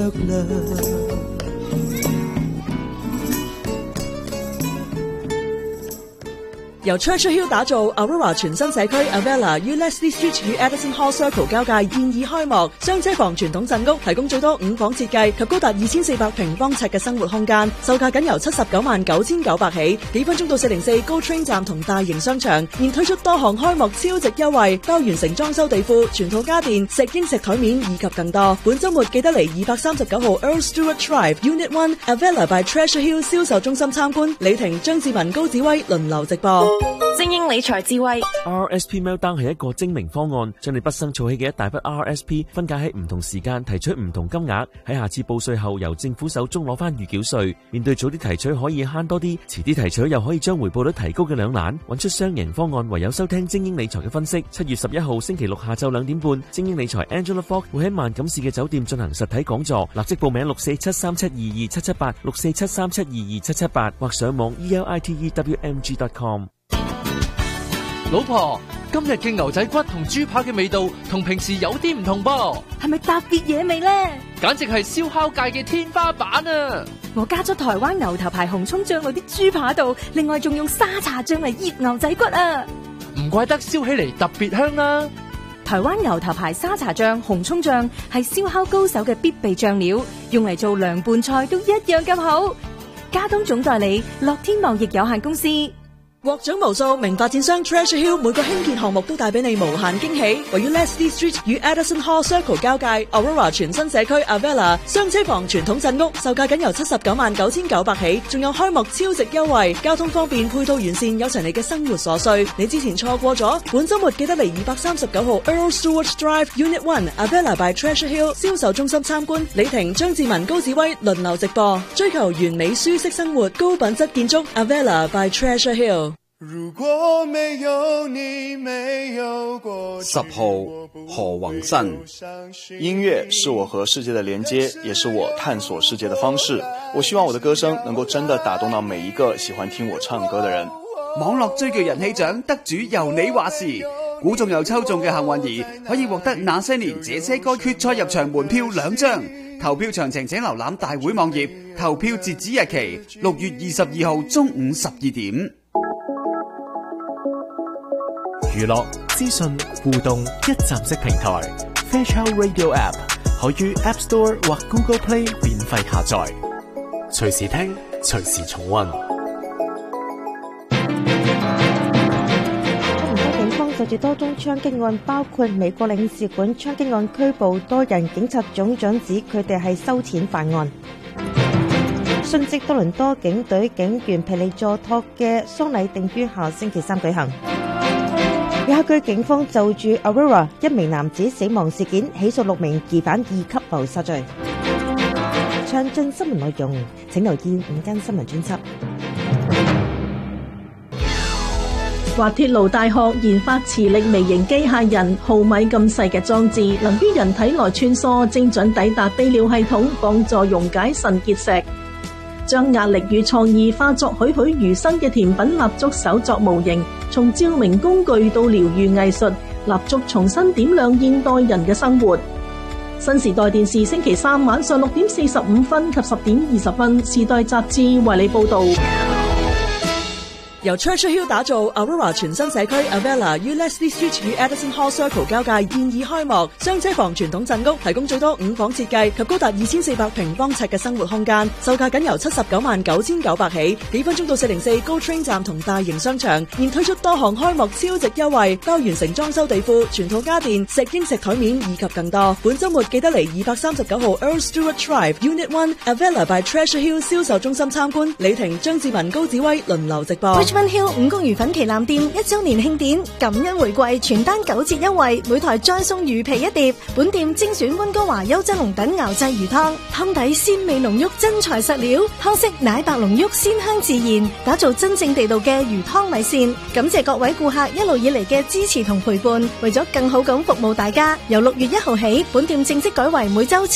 由 Treasure Hill 打造 Aurora 全新社區 Avella 於 Leslie Street 與 Edison Hall Circle 交界現已開幕，雙車房傳統鎮屋提供最多5房設計及高達2400平方尺嘅生活空間，售價僅由799900起，幾分鐘到404 GO Train 站同大型商場，現推出多項開幕超值優惠，包完成裝修地庫、全套家電、石英石台面以及更多。本週末記得嚟239號 Earl Stewart Drive Unit 1 Avella by Treasure Hill 銷售中心參觀，李婷、張志文、高子威輪流直播。 精英理財智慧 RSP Meltdown 係一個精明方案，將你畢生儲起嘅一大筆 RSP 分解喺唔同時間提取唔同金額，喺下次報稅後由政府手中攞翻預繳稅。面對早啲提取可以慳多啲，遲啲提取又可以將回報率提高嘅兩難，揾出雙贏方案唯有收聽精英理財嘅分析。7月11號星期六下晝2點半，精英理財 Angela Fogg 會喺萬錦市嘅酒店進行實體講座，立即報名64737227778 64737227778或上網 elitewmg.com。 老婆，今日嘅牛仔骨同豬扒嘅味道同平時有啲唔同噃， 係咪特別嘢味呢？ 簡直係燒烤界嘅天花板啊！ 我加咗台灣牛頭牌紅蔥醬落啲豬扒度，另外仲用沙茶醬嚟醃牛仔骨啊！ 唔怪得燒起嚟特別香啦！ 台灣牛頭牌沙茶醬、紅蔥醬係燒烤高手嘅必備醬料，用嚟做涼拌菜都一樣咁好。加東總代理樂天貿易有限公司。 獲獎無數，名發展商 Treasure Hill 每個興建項目都帶俾你無限驚喜。位於 Leslie Street 與 Edison Hall Circle 交界 Aurora 全新社區 Avella 雙車房傳統鎮屋，售價僅由799900起，仲有開幕超值優惠，交通方便，配套完善，有齊你嘅生活所需。你之前錯過咗，本週末記得嚟239號 Earl Stewart Drive Unit 1 Avella by Treasure Hill 銷售中心參觀，李婷、張志文、高子威輪流直播，追求完美舒適生活，高品質建築 Avella by Treasure Hill。 如果沒有你沒有過10號何宏新，音樂是我和世界的連接，也是我探索世界的方式。我希望我的歌聲能夠真的打動到每一個喜歡聽我唱歌的人。 網絡追劇人氣獎得主由你話事，估中又抽中嘅幸運兒可以獲得那些年這些歌決賽入場門票2張。投票詳情請瀏覽大會網頁，投票截止日期6月22號中午12點。 娛樂、資訊、互動一站式平台 Fairchild Radio App 可於 App Store 或 Google Play 免費下載，隨時聽，隨時重溫。 多倫多警方就住多宗槍擊案，包括美國領事館槍擊案拘捕多人，警察總長指佢哋係收錢犯案。殉職多倫多警隊警員皮利佐托嘅喪禮定於下星期3舉行。約克區警方就住 Aurora 一名男子死亡事件起訴6名疑犯2級謀殺罪。詳盡新聞內容請留意午間新聞專輯。 滑鐵盧大學研發磁力微型機械人，毫米咁細嘅裝置能於人體內穿梭，精準抵達泌尿系統，幫助溶解腎結石。將壓力與創意化作栩栩如生嘅甜品蠟燭手作模型，從照明工具到療癒藝術，蠟燭重新點亮現代人嘅生活。新時代電視星期3晚上6點45分及10點20分，時代雜誌為你報道。 由 Treasure Hill 打造 Aurora 全新社區 Avella 於 Leslie Street 與 Edison Hall Circle 交界現已開幕，雙車房傳統鎮屋提供最多5房設計及高達2400平方尺嘅生活空間，售價僅由799900起，幾分鐘到404 GO Train 站同大型商場，現推出多項開幕超值優惠，包完成裝修地庫、全套家電、石英石台面以及更多。本週末記得嚟239號 Earl Stewart Drive Unit 1 Avella by Treasure Hill 銷售中心參觀，李婷、張志文、高子威輪流直播。 Richmond Hill 五公魚粉旗艦店1周年慶典，感恩回饋，全單9折優惠，每台再送魚皮1碟。本店精選溫哥華優質龍躉熬製魚湯，湯底鮮味濃郁，真材實料，湯色奶白濃郁，鮮香自然，打造真正地道嘅魚湯米線。感謝各位顧客一路以嚟嘅支持同陪伴，為咗更好咁服務大家，由6月1號起，本店正式改為每周